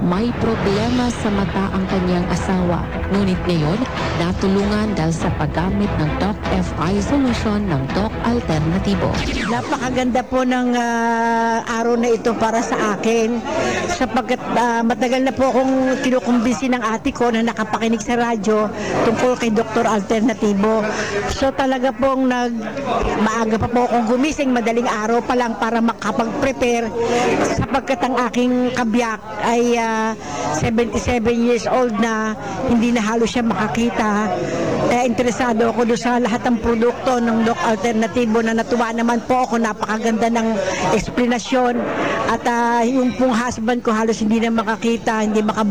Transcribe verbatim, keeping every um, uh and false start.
may problema sa mata ang kanyang asawa. Ngunit ngayon, natulungan dahil sa paggamit ng Doc F I solution ng Doc Alternatibo. Napakaganda po ng uh, araw na ito para sa akin sapagkat uh, matagal na po akong kinukumbinsi ng ate ko na nakapakinig sa radyo tungkol kay Doctor Alternatibo. So talaga pong nag maaga pa po akong gumising madaling araw pa lang para makapag-prepare sapagkat ang aking kabiyak ay uh, seventy-seven years old na hindi na halos siya makakita. Eh, interesado ako doon sa lahat ng produkto ng Doc Alternatibo na natuwa naman po ako, napakaganda ng eksplanasyon at uh, yung pong husband ko halos hindi na makakita, hindi makabalik